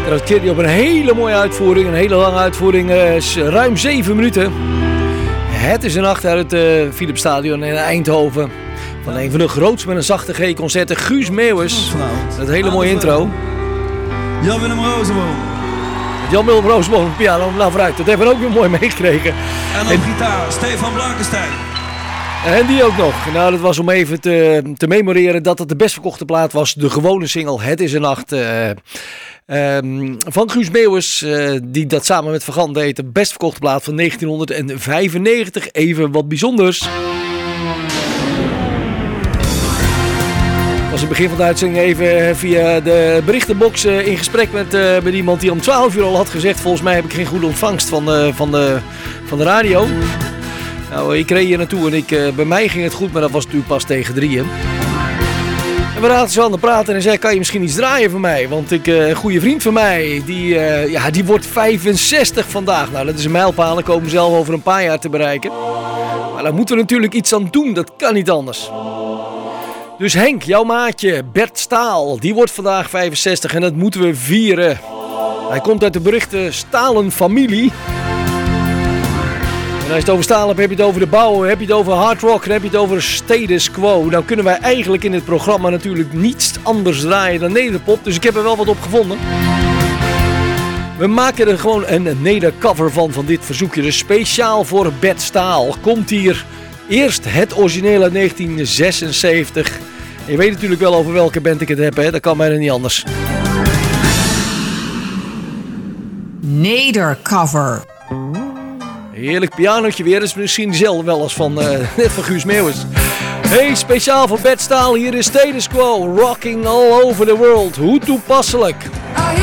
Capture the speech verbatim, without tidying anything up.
Dat keert hij op een hele mooie uitvoering, een hele lange uitvoering, uh, ruim zeven minuten. Het is een nacht uit het uh, Philipsstadion in Eindhoven. Van een van de grootste met een zachte G-concerten, Guus Meeuwis. Dat hele mooie intro. Jan-Willem Rozenboom. Jan-Willem Rozenboom, piano, nou vooruit. Dat hebben we ook weer mooi meegekregen. En op en... gitaar, Stefan Blankenstein. En die ook nog. Nou, dat was om even te, te memoreren dat het de best verkochte plaat was. De gewone single Het is een nacht uh, um, van Guus Meeuwis. Uh, die dat samen met Van Gant deed. De best verkochte plaat van negentien vijfennegentig. Even wat bijzonders. Ik was in het begin van de uitzending even via de berichtenbox in gesprek met, uh, met iemand die om twaalf uur al had gezegd. Volgens mij heb ik geen goede ontvangst van de, van de, van de radio. Nou, ik reed hier naartoe en ik, uh, bij mij ging het goed, maar dat was natuurlijk pas tegen drieën. En we raakten zo aan het praten en zei, kan je misschien iets draaien voor mij? Want ik, uh, een goede vriend van mij, die, uh, ja, die wordt vijfenzestig vandaag. Nou, dat is een mijlpaal, ik hoop hem zelf over een paar jaar te bereiken. Maar daar moeten we natuurlijk iets aan doen, dat kan niet anders. Dus Henk, jouw maatje, Bert Staal, die wordt vandaag vijfenzestig en dat moeten we vieren. Hij komt uit de beruchte Stalen familie. En als je het over staal hebt, heb je het over de bouw, heb je het over hard rock, dan heb je het over status quo. Nou kunnen wij eigenlijk in het programma natuurlijk niets anders draaien dan nederpop, dus ik heb er wel wat op gevonden. We maken er gewoon een nedercover van, van dit verzoekje, dus speciaal voor Bert Staal. Komt hier eerst het origineel uit negentien zesenzeventig. En je weet natuurlijk wel over welke band ik het heb, hè? Dat kan bijna niet anders. Nedercover. Heerlijk pianootje weer, dat is misschien dezelfde wel als van, uh, net van Guus Meeuwis. Hey, speciaal voor Bert Staal, hier is Status Quo, Rocking All Over The World. Hoe toepasselijk.